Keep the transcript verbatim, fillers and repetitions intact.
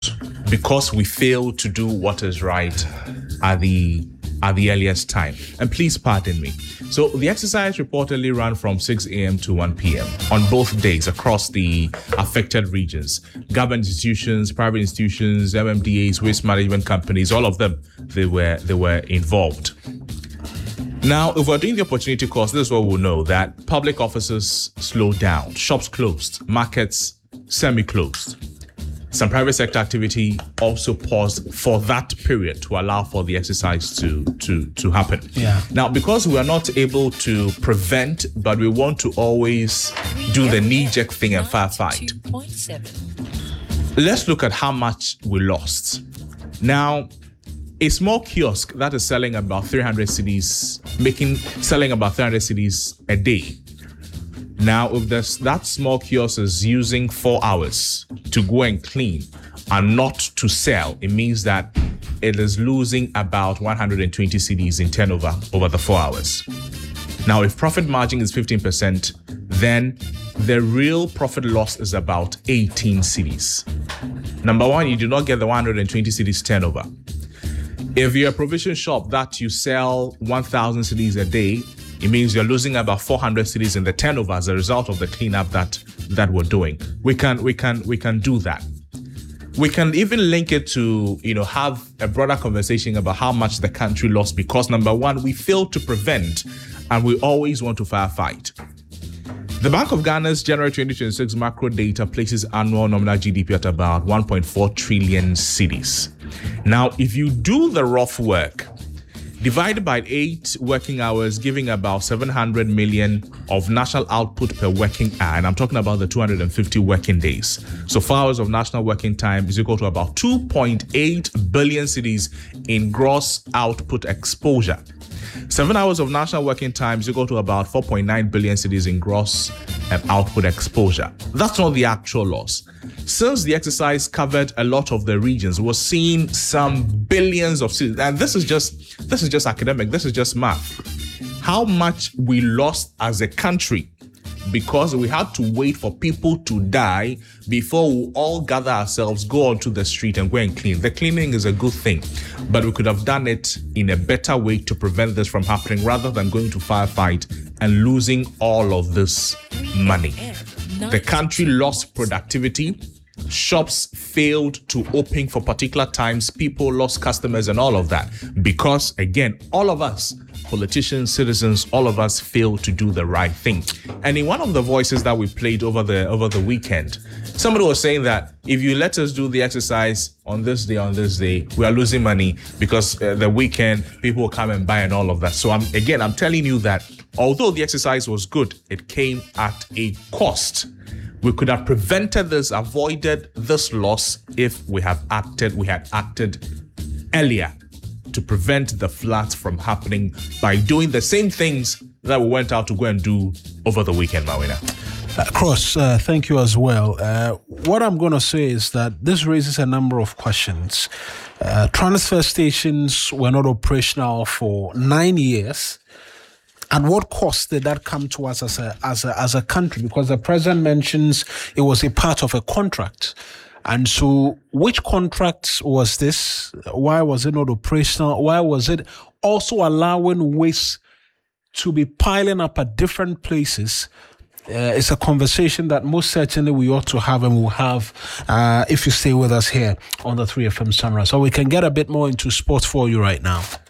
because we failed to do what is right at the at the earliest time. And please pardon me. So the exercise reportedly ran from six a.m. to one p.m. on both days across the affected regions. Government institutions, private institutions, M M D As, waste management companies, all of them, they were they were involved. Now, if we're doing the opportunity cost, this is what we'll know, that public offices slowed down, shops closed, markets semi-closed. Some private sector activity also paused for that period to allow for the exercise to, to, to happen. Yeah. Now, because we are not able to prevent, but we want to always do the knee-jerk thing and firefight, let's look at how much we lost. Now, a small kiosk that is selling about three hundred cedis, making selling about three hundred cedis a day. Now, if this, that small kiosk is using four hours to go and clean and not to sell, it means that it is losing about one hundred twenty cedis in turnover over the four hours. Now, if profit margin is fifteen percent, then the real profit loss is about eighteen cedis. Number one, you do not get the one hundred twenty cedis turnover. If you're a provision shop that you sell one thousand cedis a day, it means you're losing about four hundred cedis in the turnover as a result of the cleanup that that we're doing. We can we can we can do that. We can even link it to, you know, have a broader conversation about how much the country lost because number one, we failed to prevent, and we always want to firefight. The Bank of Ghana's January twenty twenty-six macro data places annual nominal G D P at about one point four trillion cedis. Now, if you do the rough work, divided by eight working hours, giving about seven hundred million of national output per working hour, and I'm talking about the two hundred fifty working days. So four hours of national working time is equal to about two point eight billion cedis in gross output exposure. Seven hours of national working time is equal to about four point nine billion cedis in gross um, output exposure. That's not the actual loss. Since the exercise covered a lot of the regions, we're seeing some billions of cedis, and this is just this is just academic. This is just math. How much we lost as a country because we had to wait for people to die before we all gather ourselves, go onto the street and go and clean. The cleaning is a good thing, but we could have done it in a better way to prevent this from happening rather than going to firefight and losing all of this money. The country lost productivity. Shops failed to open for particular times. People lost customers and all of that because, again, all of us, politicians, citizens, all of us failed to do the right thing. And in one of the voices that we played over the over the weekend, somebody was saying that if you let us do the exercise on this day, on this day, we are losing money because uh, the weekend people will come and buy and all of that. So I'm again, I'm telling you that although the exercise was good, it came at a cost. We could have prevented this, avoided this loss if we have acted, we had acted earlier to prevent the floods from happening by doing the same things that we went out to go and do over the weekend, Mawina. Uh, Cross, uh, thank you as well. Uh, what I'm going to say is that this raises a number of questions. Uh, transfer stations were not operational for nine years. At what cost did that come to us as a as a as a country? Because the president mentions it was a part of a contract. And so which contract was this? Why was it not operational? Why was it also allowing waste to be piling up at different places? Uh, it's a conversation that most certainly we ought to have and we'll have uh, if you stay with us here on the three F M Sunrise. So we can get a bit more into sports for you right now.